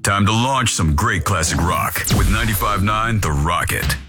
Time to launch some great classic rock with 95.9 The Rocket.